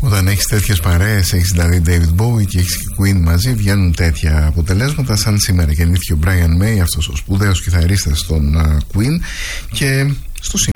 Όταν έχεις τέτοιες παρέες, έχεις δηλαδή David Bowie και έχεις και Queen μαζί, βγαίνουν τέτοια αποτελέσματα. Σαν σήμερα γεννήθηκε ο Brian May, αυτός ο σπουδαίος κιθαρίστας των Queen, και στο